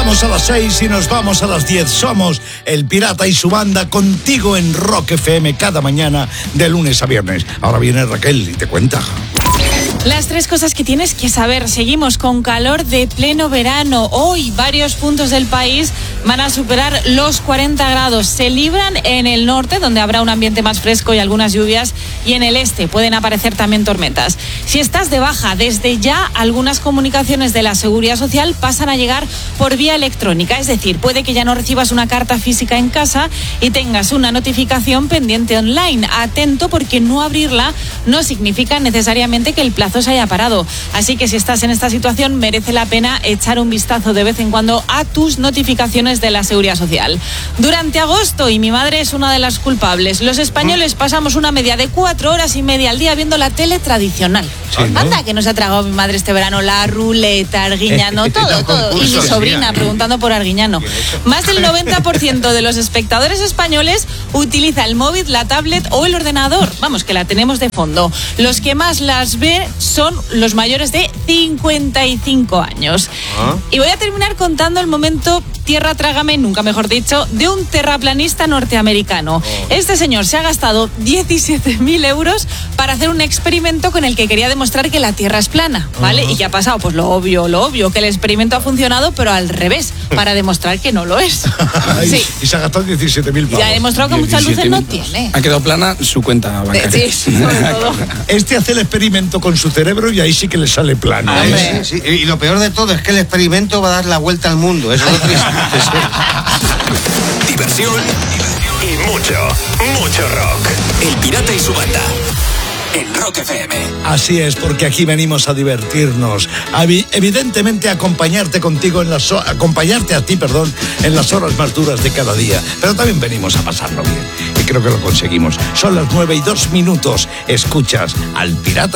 Empezamos a las 6 y nos vamos a las 10. Somos El Pirata y su banda, contigo en Rock FM cada mañana de lunes a viernes. Ahora viene Raquel y te cuenta. Las 3 cosas que tienes que saber. Seguimos con calor de pleno verano. Hoy varios puntos del país van a superar los 40 grados. Se libran en el norte, donde habrá un ambiente más fresco y algunas lluvias, y en el este pueden aparecer también tormentas. Si estás de baja, desde ya algunas comunicaciones de la Seguridad Social pasan a llegar por vía electrónica. Es decir, puede que ya no recibas una carta física en casa y tengas una notificación pendiente online. Atento, porque no abrirla no significa necesariamente que el plazo se haya parado. Así que si estás en esta situación, merece la pena echar un vistazo de vez en cuando a tus notificaciones de la Seguridad Social. Durante agosto, y mi madre es una de las culpables, los españoles pasamos una media de 4 horas y media al día viendo la tele tradicional. Sí, ¿no? Anda, que nos ha tragado mi madre este verano la ruleta, Arguiñano, todo. Y mi sobrina preguntando por Arguiñano. Más del 90% de los espectadores españoles utiliza el móvil, la tablet o el ordenador. Vamos, que la tenemos de fondo. Los que más las ve son los mayores de 55 años. Y voy a terminar contando el momento tierra trágame, nunca mejor dicho, de un terraplanista norteamericano. Este señor se ha gastado 17.000 euros para hacer un experimento con el que quería demostrar que la Tierra es plana, ¿vale? ¿Y qué ha pasado? Pues lo obvio, que el experimento ha funcionado, pero al revés, para demostrar que no lo es. Sí. Y se ha gastado 17.000 pavos. Y ha demostrado que muchas luces no tiene. Ha quedado plana su cuenta bancaria. Sí, sobre todo. Este hace el experimento con su cerebro y ahí sí que le sale plana. Sí. Y lo peor de todo es que el experimento va a dar la vuelta al mundo. Eso es lo triste. Diversión y mucho rock. El Pirata y su banda en Rock FM. Así es, porque aquí venimos a divertirnos, evidentemente acompañarte a ti en las horas más duras de cada día, pero también venimos a pasarlo bien y creo que lo conseguimos. Son las 9:02. Escuchas al Pirata